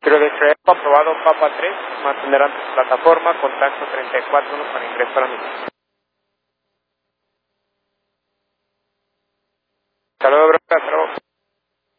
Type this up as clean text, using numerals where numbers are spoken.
Pero de Israel aprobado Papa 3, mantendrán tu plataforma, contacto 34 para ingreso a la misma. Saludos, gracias.